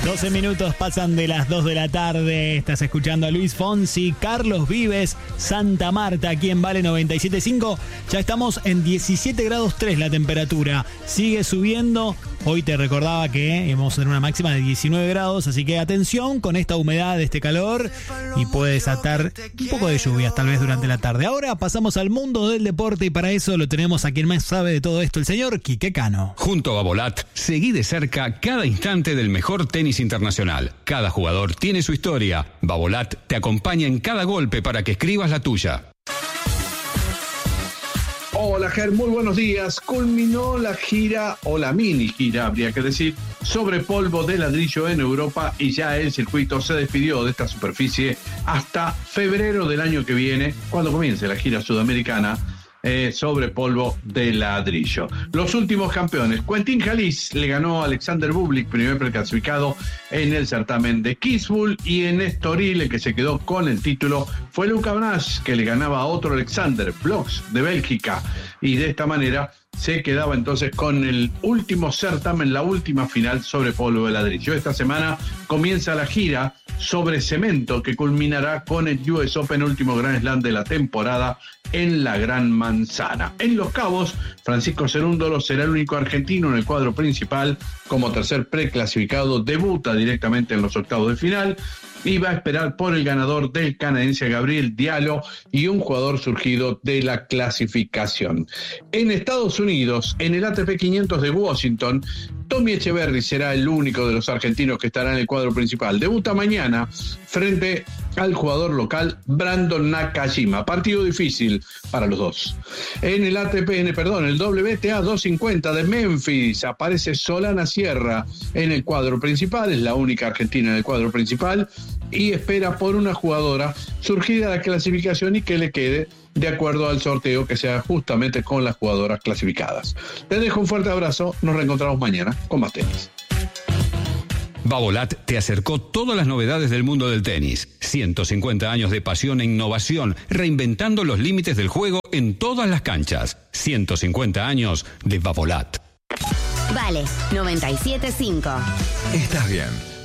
12 minutos pasan de las 2 de la tarde. Estás escuchando a Luis Fonsi, Carlos Vives, Santa Marta, aquí en Vale 97.5. Ya estamos en 17 grados 3 la temperatura. Sigue subiendo. Hoy te recordaba que vamos a tener una máxima de 19 grados, así que atención con esta humedad, este calor, y puede desatar un poco de lluvias tal vez durante la tarde. Ahora pasamos al mundo del deporte y para eso lo tenemos a quien más sabe de todo esto, el señor Quique Cano. Junto a Babolat, seguí de cerca cada instante del mejor tenis internacional. Cada jugador tiene su historia. Babolat te acompaña en cada golpe para que escribas la tuya. Hola Ger, muy buenos días. Culminó la gira, o la mini gira habría que decir, sobre polvo de ladrillo en Europa y ya el circuito se despidió de esta superficie hasta febrero del año que viene, cuando comience la gira sudamericana sobre polvo de ladrillo. Los últimos campeones: Quentin Halys le ganó a Alexander Bublik, primer preclasificado en el certamen de Kitzbühel, y en Estoril el que se quedó con el título fue Luca Brasi, que le ganaba a otro Alexander Bloch de Bélgica, y de esta manera se quedaba entonces con el último certamen, la última final sobre polvo de ladrillo. Esta semana comienza la gira sobre cemento que culminará con el US Open, último Grand Slam de la temporada en la Gran Manzana. En Los Cabos, Francisco Cerúndolo será el único argentino en el cuadro principal. Como tercer preclasificado, debuta directamente en los octavos de final y va a esperar por el ganador del canadiense Gabriel Diallo y un jugador surgido de la clasificación. En Estados Unidos, en el ATP 500 de Washington, Tommy Echeverry será el único de los argentinos que estará en el cuadro principal. Debuta mañana frente al jugador local Brandon Nakajima. Partido difícil para los dos. En el el WTA 250 de Memphis aparece Solana Sierra en el cuadro principal. Es la única argentina en el cuadro principal y espera por una jugadora surgida de la clasificación y que le quede de acuerdo al sorteo que sea justamente con las jugadoras clasificadas. Les dejo un fuerte abrazo. Nos reencontramos mañana con más tenis. Babolat te acercó todas las novedades del mundo del tenis. 150 años de pasión e innovación, reinventando los límites del juego en todas las canchas. 150 años de Babolat. Vale 97.5. Estás bien.